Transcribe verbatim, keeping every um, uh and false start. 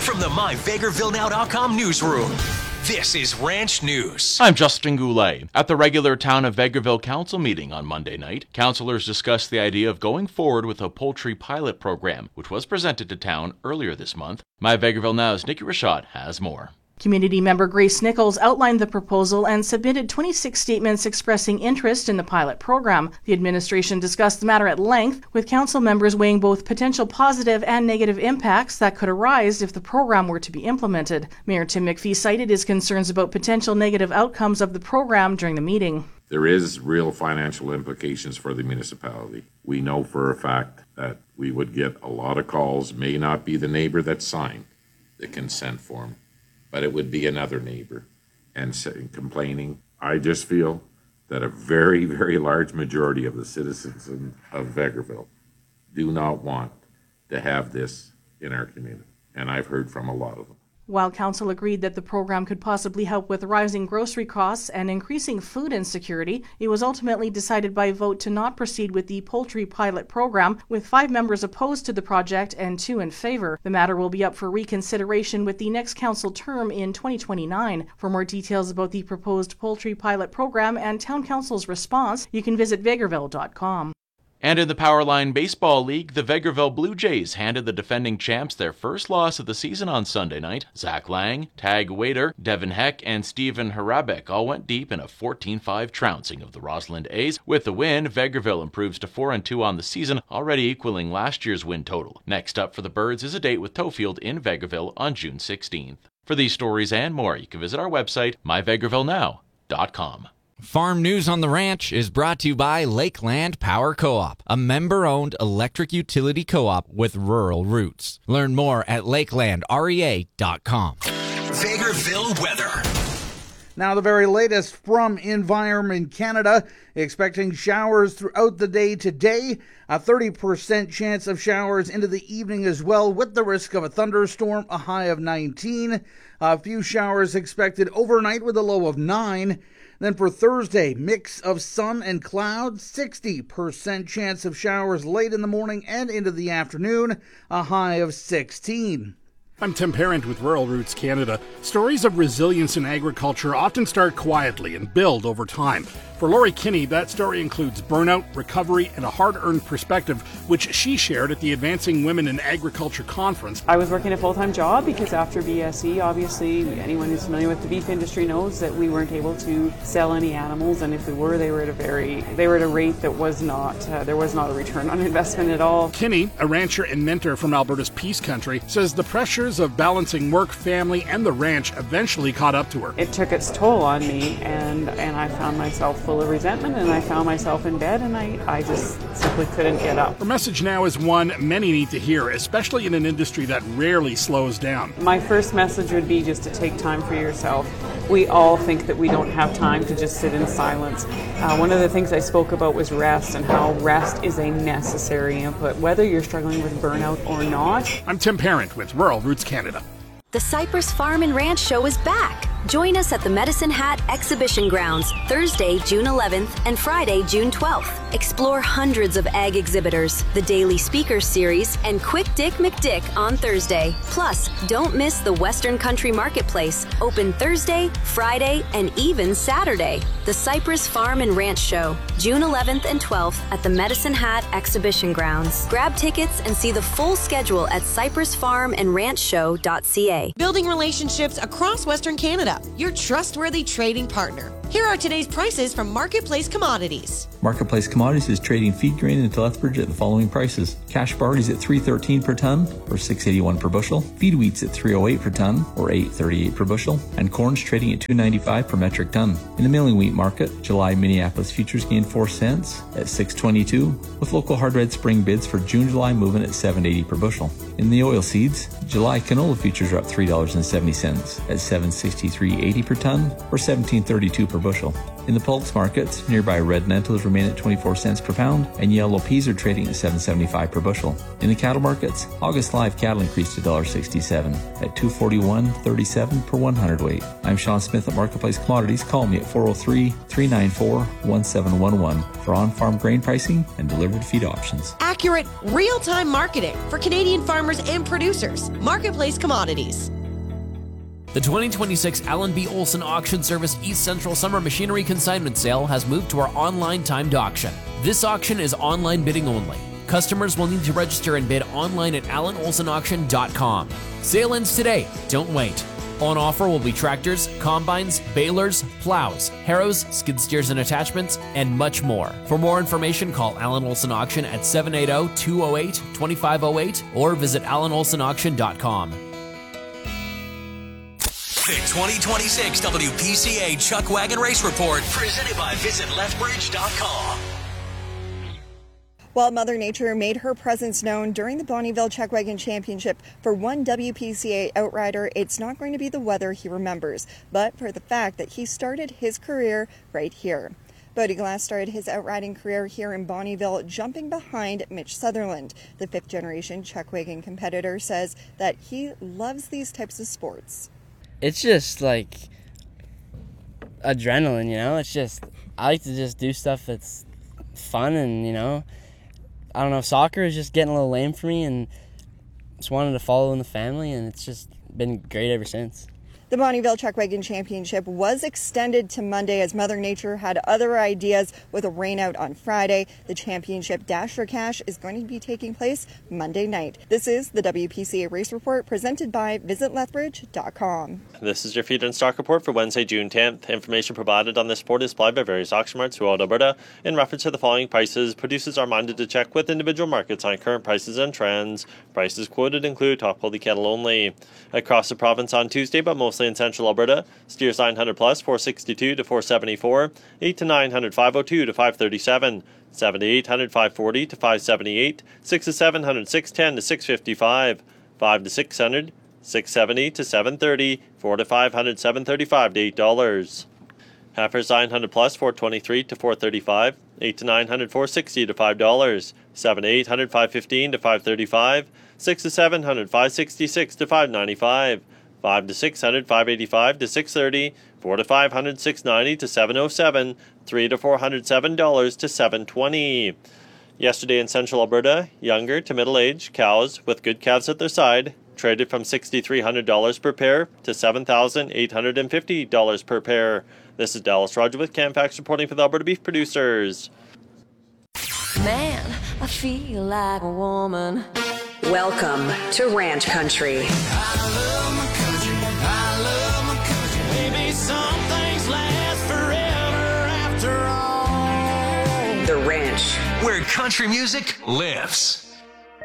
from the my vegreville now dot com newsroom, this is Ranch News. I'm Justin Goulet. At the regular Town of Vegreville Council meeting on Monday night, councillors discussed the idea of going forward with a poultry pilot program, which was presented to town earlier this month. My Vegreville Now's Nikki Rashad has more. Community member Grace Nichols outlined the proposal and submitted twenty-six statements expressing interest in the pilot program. The administration discussed the matter at length, with council members weighing both potential positive and negative impacts that could arise if the program were to be implemented. Mayor Tim McPhee cited his concerns about potential negative outcomes of the program during the meeting. There is real financial implications for the municipality. We know for a fact that we would get a lot of calls, may not be the neighbor that signed the consent form, but it would be another neighbor and complaining. I just feel that a very, very large majority of the citizens of Vegreville do not want to have this in our community, and I've heard from a lot of them. While council agreed that the program could possibly help with rising grocery costs and increasing food insecurity, it was ultimately decided by vote to not proceed with the poultry pilot program, with five members opposed to the project and two in favor. The matter will be up for reconsideration with the next council term in twenty twenty-nine. For more details about the proposed poultry pilot program and town council's response, you can visit vegreville dot com. And in the Powerline Baseball League, the Vegreville Blue Jays handed the defending champs their first loss of the season on Sunday night. Zach Lang, Tag Waiter, Devin Heck, and Stephen Harabek all went deep in a fourteen five trouncing of the Rossland A's. With the win, Vegreville improves to four and two on the season, already equaling last year's win total. Next up for the Birds is a date with Tofield in Vegreville on June sixteenth. For these stories and more, you can visit our website, my vegreville now dot com. Farm News on the Ranch is brought to you by Lakeland Power Co-op, a member-owned electric utility co-op with rural roots. Learn more at lakeland rea dot com. Vegreville weather. Now the very latest from Environment Canada, expecting showers throughout the day today, a thirty percent chance of showers into the evening as well, with the risk of a thunderstorm, a high of nineteen. A few showers expected overnight with a low of nine. Then for Thursday, mix of sun and clouds, sixty percent chance of showers late in the morning and into the afternoon, a high of sixteen. I'm Tim Parent with Rural Roots Canada. Stories of resilience in agriculture often start quietly and build over time. For Lori Kinney, that story includes burnout, recovery, and a hard-earned perspective, which she shared at the Advancing Women in Agriculture Conference. I was working a full-time job because after B S E, obviously, anyone who's familiar with the beef industry knows that we weren't able to sell any animals, and if we were, they were at a very, they were at a rate that was not, uh, there was not a return on investment at all. Kinney, a rancher and mentor from Alberta's Peace Country, says the pressures of balancing work, family, and the ranch eventually caught up to her. It took its toll on me, and, and I found myself full of resentment, and I found myself in bed, and I, I just simply couldn't get up. Her message now is one many need to hear, especially in an industry that rarely slows down. My first message would be just to take time for yourself. We all think that we don't have time to just sit in silence. Uh, one of the things I spoke about was rest, and how rest is a necessary input, whether you're struggling with burnout or not. I'm Tim Parent with Rural Roots Canada. The Cypress Farm and Ranch Show is back. Join us at the Medicine Hat Exhibition Grounds Thursday, June eleventh and Friday, June twelfth. Explore hundreds of ag exhibitors, the Daily Speakers Series, and Quick Dick McDick on Thursday. Plus, don't miss the Western Country Marketplace, open Thursday, Friday, and even Saturday. The Cypress Farm and Ranch Show, June eleventh and twelfth at the Medicine Hat Exhibition Grounds. Grab tickets and see the full schedule at cypress farm and ranch show dot c a. Building relationships across Western Canada, your trustworthy trading partner. Here are today's prices from Marketplace Commodities. Marketplace Commodities is trading feed grain into Lethbridge at the following prices. Cash barley's at three thirteen per ton, or six eighty-one per bushel. Feed wheat's at three oh eight per ton, or eight thirty-eight per bushel. And corn's trading at two ninety-five per metric ton. In the milling wheat market, July Minneapolis futures gained four cents at six twenty-two, with local hard red spring bids for June-July moving at seven eighty per bushel. In the oil seeds, July canola futures are up three dollars and seventy cents at seven sixty-three eighty per ton, or seventeen thirty-two per per bushel. In the Pulse markets, nearby red lentils remain at twenty-four cents per pound, and yellow peas are trading at seven seventy-five per bushel. In the cattle markets, August live cattle increased to one dollar sixty-seven at two forty-one thirty-seven per one hundredweight. I'm Sean Smith at Marketplace Commodities. Call me at four oh three, three nine four, one seven one one for on-farm grain pricing and delivered feed options. Accurate, real-time marketing for Canadian farmers and producers. Marketplace Commodities. The twenty twenty-six Allen B. Olson Auction Service East Central Summer Machinery Consignment Sale has moved to our online timed auction. This auction is online bidding only. Customers will need to register and bid online at allen olson auction dot com. Sale ends today. Don't wait. On offer will be tractors, combines, balers, plows, harrows, skid steers and attachments, and much more. For more information, call Allen Olson Auction at seven eight zero, two oh eight, two five oh eight or visit allen olson auction dot com. The twenty twenty-six W P C A Chuck Wagon Race Report, presented by visit lethbridge dot com. While Mother Nature made her presence known during the Bonnyville Chuck Wagon Championship, for one W P C A outrider, it's not going to be the weather he remembers, but for the fact that he started his career right here. Bodie Glass started his outriding career here in Bonnyville, jumping behind Mitch Sutherland. The fifth-generation Chuck Wagon competitor says that he loves these types of sports. It's just like adrenaline, you know? It's just, I like to just do stuff that's fun and, you know, I don't know, soccer is just getting a little lame for me and just wanted to follow in the family, and it's just been great ever since. The Bonnyville Chuck Wagon Championship was extended to Monday as Mother Nature had other ideas with a rainout on Friday. The championship Dash for Cash is going to be taking place Monday night. This is the W P C A Race Report presented by visit lethbridge dot com. This is your feed and stock report for Wednesday, June tenth. Information provided on this report is supplied by various auction marts throughout Alberta. In reference to the following prices, producers are minded to check with individual markets on current prices and trends. Prices quoted include top quality cattle only. Across the province on Tuesday, but mostly in central Alberta, steers nine hundred plus, four sixty-two to four seventy-four, eight to nine hundred, five oh two to five thirty-seven, seven to eight hundred, five forty to five seventy-eight, six to seven hundred, six ten to six fifty-five, five to six hundred, six seventy to seven thirty, four to five hundred, seven thirty-five to eight dollars. Heifers nine hundred plus, four twenty-three to four thirty-five, eight to nine hundred, four sixty to five dollars, seven to eight hundred, five fifteen to five thirty-five, six to seven hundred, five sixty-six to five ninety-five, five to six hundred, five eighty-five to six thirty, four to five hundred, six ninety to seven oh seven, three to four hundred seven dollars to seven twenty. Yesterday in central Alberta, younger to middle age cows with good calves at their side traded from six thousand three hundred dollars per pair to seven thousand eight hundred fifty dollars per pair. This is Dallas Roger with Camfax reporting for the Alberta Beef Producers. Man, I feel like a woman. Welcome to Ranch Country. I love my country, I love my country. Maybe some things last forever after all. The Ranch, where country music lives.